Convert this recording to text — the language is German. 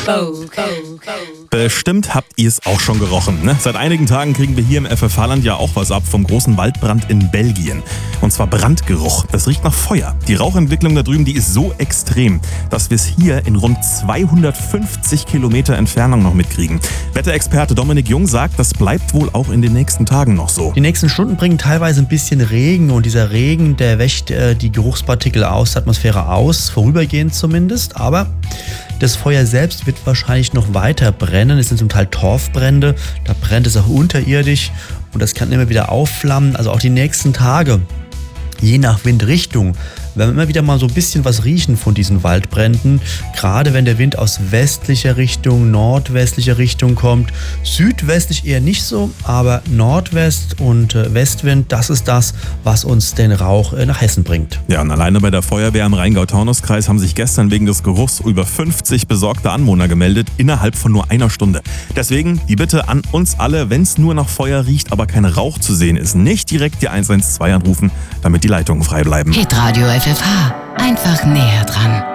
Bestimmt habt ihr es auch schon gerochen, ne? Seit einigen Tagen kriegen wir hier im FFH-Land ja auch was ab vom großen Waldbrand in Belgien. Und zwar Brandgeruch. Das riecht nach Feuer. Die Rauchentwicklung da drüben, die ist so extrem, dass wir es hier in rund 250 Kilometer Entfernung noch mitkriegen. Wetterexperte Dominik Jung sagt, das bleibt wohl auch in den nächsten Tagen noch so. Die nächsten Stunden bringen teilweise ein bisschen Regen und dieser Regen, der wäscht die Geruchspartikel aus der Atmosphäre aus, vorübergehend zumindest, aber das Feuer selbst wird wahrscheinlich noch weiter brennen. Es sind zum Teil Torfbrände, da brennt es auch unterirdisch und das kann immer wieder aufflammen. Also auch die nächsten Tage, je nach Windrichtung, werden wir immer wieder mal so ein bisschen was riechen von diesen Waldbränden. Gerade wenn der Wind aus westlicher Richtung, nordwestlicher Richtung kommt. Südwestlich eher nicht so, aber Nordwest und Westwind, das ist das, was uns den Rauch nach Hessen bringt. Ja, und alleine bei der Feuerwehr im Rheingau-Taunus-Kreis haben sich gestern wegen des Geruchs über 50 besorgte Anwohner gemeldet, innerhalb von nur einer Stunde. Deswegen die Bitte an uns alle, wenn es nur nach Feuer riecht, aber kein Rauch zu sehen ist, nicht direkt die 112 anrufen, damit die Leitungen frei bleiben. Hitradio FFH. Einfach näher dran.